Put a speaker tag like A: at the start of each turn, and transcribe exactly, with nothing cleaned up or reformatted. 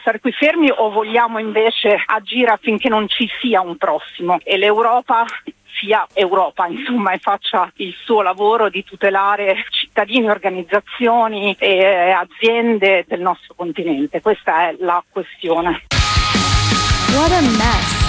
A: Stare qui fermi o vogliamo invece agire affinché non ci sia un prossimo e l'Europa sia Europa, insomma, e faccia il suo lavoro di tutelare cittadini, organizzazioni e aziende del nostro continente. Questa è la questione.
B: What a mess.